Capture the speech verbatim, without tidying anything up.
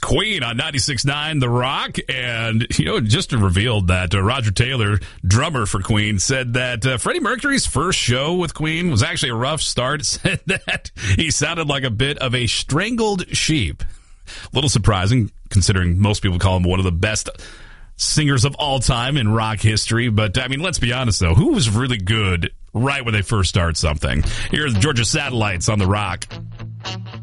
Queen on ninety-six point nine The Rock. And, you know, just revealed that uh, Roger Taylor, drummer for Queen, said that uh, Freddie Mercury's first show with Queen was actually a rough start. Said that he sounded like a bit of a strangled sheep. A little surprising, considering most people call him one of the best singers of all time in rock history. But, I mean, let's be honest, though. Who was really good right when they first start something? Here's Georgia Satellites on The Rock.